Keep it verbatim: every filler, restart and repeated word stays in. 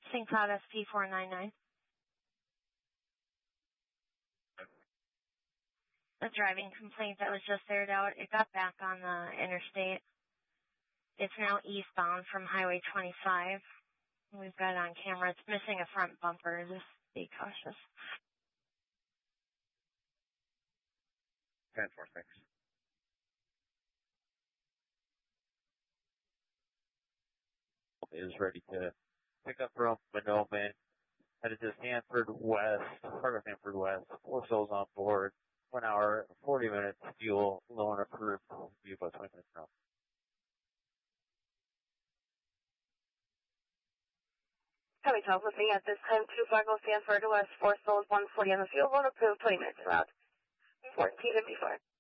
Saint Cloud S P four nine nine. A driving complaint that was just aired out. It got back on the interstate. It's now eastbound from Highway twenty-five. We've got it on camera. It's missing a front bumper. Just be cautious. ten four six. Is ready to pick up from Monoman. Headed to Stanford West, Fargo Stanford West. Four souls on board. One hour, forty minutes. Fuel, low and approved. Be about twenty minutes now. Heavy twelve, looking at this time, two Fargo Stanford West, four souls, one forty on the fuel, low and approved, twenty minutes allowed. fourteen fifty-four.